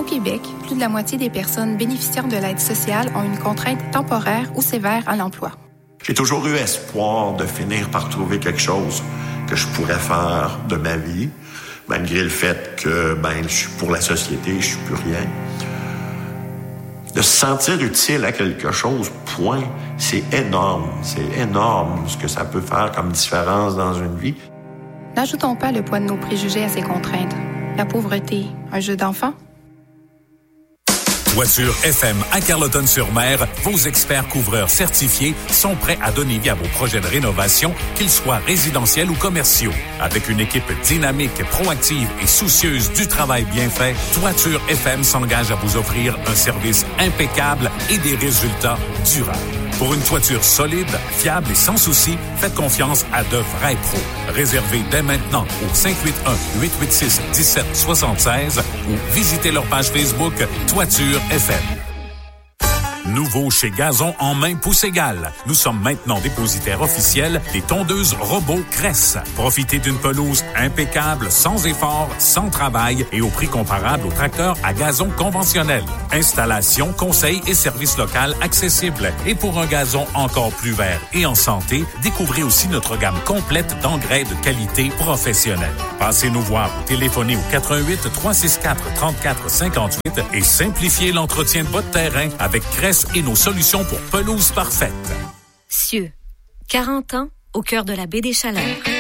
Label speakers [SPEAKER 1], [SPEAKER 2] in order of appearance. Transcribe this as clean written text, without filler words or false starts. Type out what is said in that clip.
[SPEAKER 1] Au Québec, plus de la moitié des personnes bénéficiaires de l'aide sociale ont une contrainte temporaire ou sévère à l'emploi.
[SPEAKER 2] J'ai toujours eu espoir de finir par trouver quelque chose que je pourrais faire de ma vie, malgré le fait que je suis pour la société, je suis plus rien. De se sentir utile à quelque chose, point, c'est énorme. C'est énorme ce que ça peut faire comme différence dans une vie.
[SPEAKER 1] N'ajoutons pas le poids de nos préjugés à ces contraintes. La pauvreté, un jeu d'enfant?
[SPEAKER 3] Toiture FM à Carleton-sur-Mer, vos experts couvreurs certifiés sont prêts à donner vie à vos projets de rénovation, qu'ils soient résidentiels ou commerciaux. Avec une équipe dynamique, proactive et soucieuse du travail bien fait, Toiture FM s'engage à vous offrir un service impeccable et des résultats durables. Pour une toiture solide, fiable et sans souci, faites confiance à de vrais pros. Réservez dès maintenant au 581-886-1776 ou visitez leur page Facebook Toiture FM. Nouveau chez Gazon en main pouce égale. Nous sommes maintenant dépositaires officiels des tondeuses robots Cress. Profitez d'une pelouse impeccable, sans effort, sans travail et au prix comparable aux tracteurs à gazon conventionnel. Installation, conseil et service local accessibles. Et pour un gazon encore plus vert et en santé, découvrez aussi notre gamme complète d'engrais de qualité professionnelle. Passez nous voir ou téléphonez au 88 364 34 58 et simplifiez l'entretien de votre terrain avec Cress et nos solutions pour pelouse parfaite.
[SPEAKER 4] Cieux, 40 ans au cœur de la baie des Chaleurs.